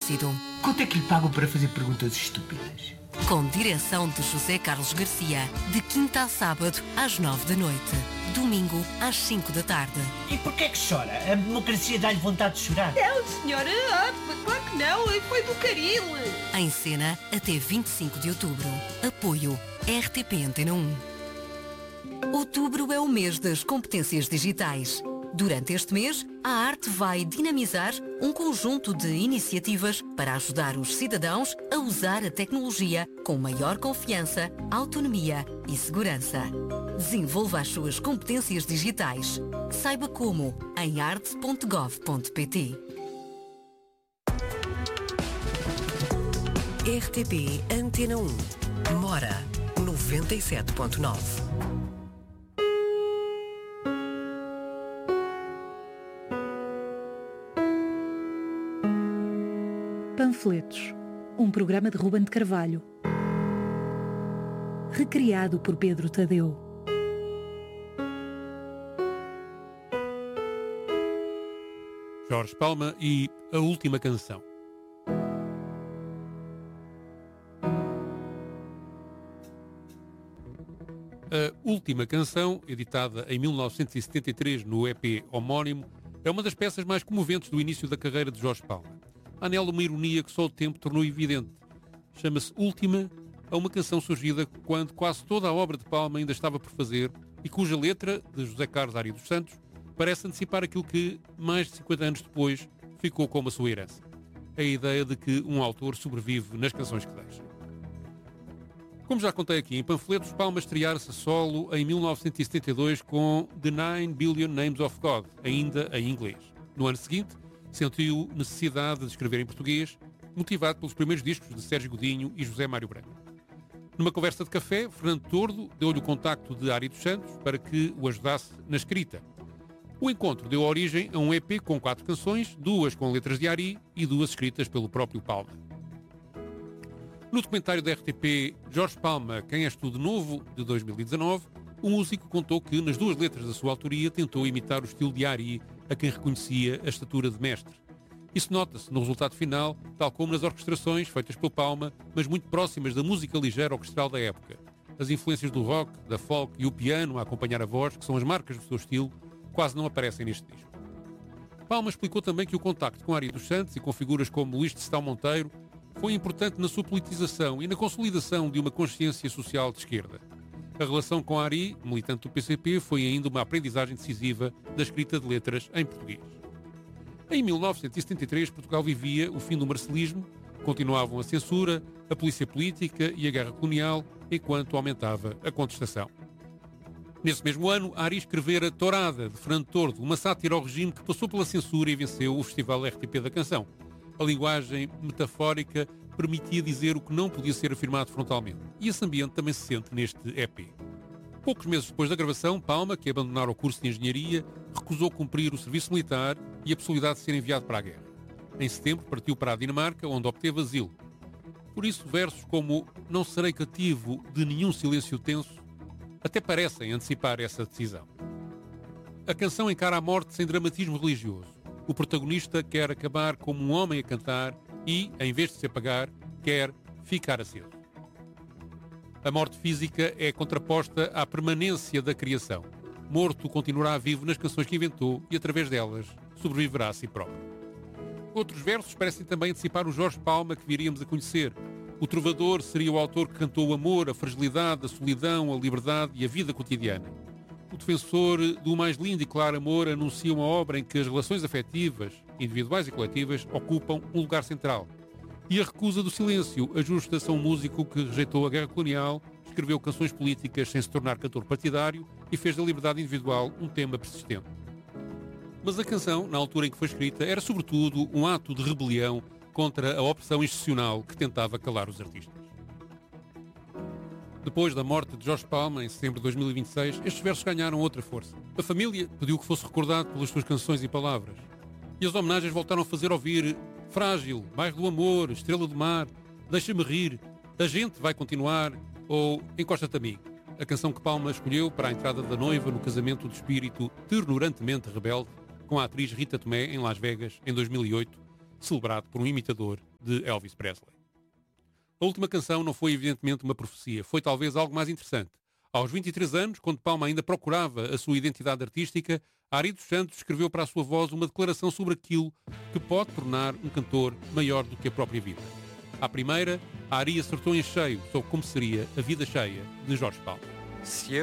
lúcido. Quanto é que lhe pagam para fazer perguntas estúpidas? Com direção de José Carlos Garcia, de quinta a sábado, às 9 da noite. Domingo, às 5 da tarde. E porquê é que chora? A democracia dá-lhe vontade de chorar? Não, senhora, claro que não, foi do caril. Em cena, até 25 de outubro. Apoio RTP Antena 1. Outubro é o mês das competências digitais. Durante este mês, a arte vai dinamizar um conjunto de iniciativas para ajudar os cidadãos a usar a tecnologia com maior confiança, autonomia e segurança. Desenvolva as suas competências digitais. Saiba como em arte.gov.pt. RTP Antena 1. Mora 97.9. Panfletos, um programa de Ruben de Carvalho, recriado por Pedro Tadeu. Jorge Palma e A Última Canção. A Última Canção, editada em 1973 no EP homónimo, é uma das peças mais comoventes do início da carreira de Jorge Palma. Há nela uma ironia que só o tempo tornou evidente. Chama-se Última a uma canção surgida quando quase toda a obra de Palma ainda estava por fazer e cuja letra, de José Carlos Ari dos Santos, parece antecipar aquilo que, mais de 50 anos depois, ficou como a sua herança. A ideia de que um autor sobrevive nas canções que deixa. Como já contei aqui em panfletos, Palma estrear-se solo em 1972 com The 9 Billion Names of God, ainda em inglês. No ano seguinte, sentiu necessidade de escrever em português, motivado pelos primeiros discos de Sérgio Godinho e José Mário Branco. Numa conversa de café, Fernando Tordo deu-lhe o contacto de Ari dos Santos para que o ajudasse na escrita. O encontro deu origem a um EP com 4 canções, 2 com letras de Ari e 2 escritas pelo próprio Palma. No documentário da RTP Jorge Palma, Quem És Tu de Novo, de 2019, o músico contou que, nas 2 letras da sua autoria, tentou imitar o estilo de Ari, a quem reconhecia a estatura de mestre. Isso nota-se no resultado final, tal como nas orquestrações feitas pelo Palma, mas muito próximas da música ligeira orquestral da época. As influências do rock, da folk e o piano a acompanhar a voz, que são as marcas do seu estilo, quase não aparecem neste disco. Palma explicou também que o contacto com Ari dos Santos e com figuras como Luís de Sestão Monteiro foi importante na sua politização e na consolidação de uma consciência social de esquerda. A relação com Ari, militante do PCP, foi ainda uma aprendizagem decisiva da escrita de letras em português. Em 1973, Portugal vivia o fim do marcelismo, continuavam a censura, a polícia política e a guerra colonial, enquanto aumentava a contestação. Nesse mesmo ano, Ari escrevera Tourada, de Fernando Tordo, uma sátira ao regime que passou pela censura e venceu o Festival RTP da Canção. A linguagem metafórica permitia dizer o que não podia ser afirmado frontalmente. E esse ambiente também se sente neste EP. Poucos meses depois da gravação, Palma, que abandonara o curso de engenharia, recusou cumprir o serviço militar e a possibilidade de ser enviado para a guerra. Em setembro, partiu para a Dinamarca, onde obteve asilo. Por isso, versos como Não serei cativo de nenhum silêncio tenso até parecem antecipar essa decisão. A canção encara a morte sem dramatismo religioso. O protagonista quer acabar como um homem a cantar e, em vez de se apagar, quer ficar aceso. A morte física é contraposta à permanência da criação. Morto continuará vivo nas canções que inventou e, através delas, sobreviverá a si próprio. Outros versos parecem também antecipar o Jorge Palma que viríamos a conhecer. O trovador seria o autor que cantou o amor, a fragilidade, a solidão, a liberdade e a vida cotidiana. O defensor do mais lindo e claro amor anuncia uma obra em que as relações afetivas, individuais e coletivas, ocupam um lugar central. E a recusa do silêncio ajusta-se a um músico que rejeitou a guerra colonial, escreveu canções políticas sem se tornar cantor partidário e fez da liberdade individual um tema persistente. Mas a canção, na altura em que foi escrita, era sobretudo um ato de rebelião contra a opressão institucional que tentava calar os artistas. Depois da morte de Jorge Palma, em setembro de 2026, estes versos ganharam outra força. A família pediu que fosse recordado pelas suas canções e palavras. E as homenagens voltaram a fazer ouvir Frágil, Bairro do Amor, Estrela do Mar, Deixa-me Rir, A Gente Vai Continuar ou Encosta-te a Mim. A canção que Palma escolheu para a entrada da noiva no casamento de espírito ternurantemente rebelde com a atriz Rita Tomé em Las Vegas, em 2008, celebrado por um imitador de Elvis Presley. A última canção não foi evidentemente uma profecia, foi talvez algo mais interessante. Aos 23 anos, quando Palma ainda procurava a sua identidade artística, Ari dos Santos escreveu para a sua voz uma declaração sobre aquilo que pode tornar um cantor maior do que a própria vida. À primeira, Ari acertou em cheio sobre como seria a vida cheia de Jorge Palma.